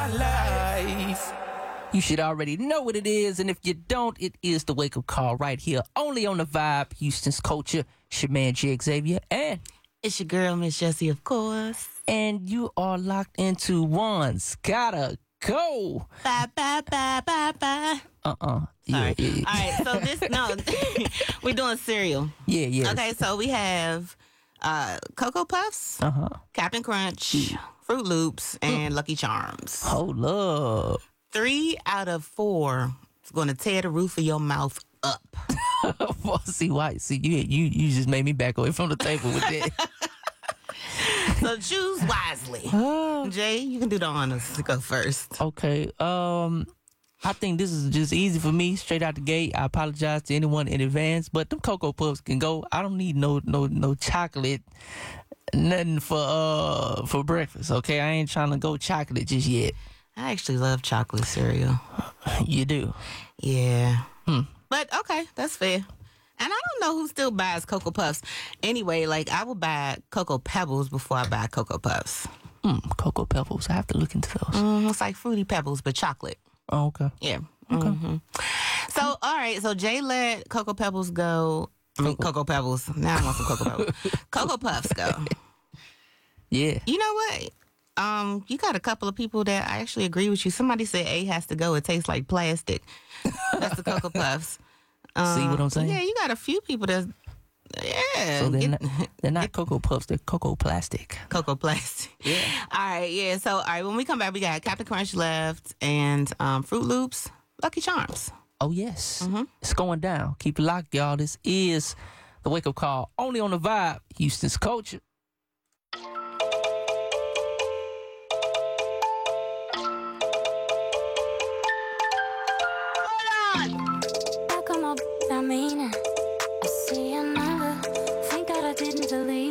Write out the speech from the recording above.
life. You should already know what it is, and if you don't, it is the wake-up call right here, only on The Vibe, Houston's culture. It's your man, J. Xavier, and it's your girl, Miss Jessie, of course. And you are locked into One's Gotta Go. Bye, bye, bye, bye, bye. Yeah, Sorry. Yeah. All right, so we're doing cereal. Yeah. Okay, so we have Cocoa Puffs, Captain Crunch, Fruit Loops, and Lucky Charms. Hold up. 3 out of 4 is going to tear the roof of your mouth up. See, you just made me back away from the table with that. So choose wisely. Jay, you can do the honors to go first. Okay. I think this is just easy for me, straight out the gate. I apologize to anyone in advance, but them Cocoa Puffs can go. I don't need no chocolate, nothing for breakfast. Okay, I ain't trying to go chocolate just yet. I actually love chocolate cereal. You do? Yeah. But okay, that's fair. And I don't know who still buys Cocoa Puffs. Anyway, like I would buy Cocoa Pebbles before I buy Cocoa Puffs. Cocoa Pebbles. I have to look into those. It's like Fruity Pebbles, but chocolate. Oh, okay. Yeah. Okay. So, all right. So Jay let Cocoa Pebbles go. Cocoa Pebbles. Now I want some Cocoa Pebbles. Cocoa Puffs go. Yeah. You know what? You got a couple of people that I actually agree with you. Somebody said A has to go. It tastes like plastic. That's the Cocoa Puffs. See what I'm saying? Yeah, you got a few people that's... Yeah. So they're not Cocoa Puffs. They're Cocoa Plastic. Cocoa Plastic. Yeah. All right, yeah. So, all right, when we come back, we got Captain Crunch left and Fruit Loops, Lucky Charms. Oh, yes. It's going down. Keep it locked, y'all. This is the wake-up call, only on The Vibe, Houston's culture. I mean it. I see you never think that I didn't believe.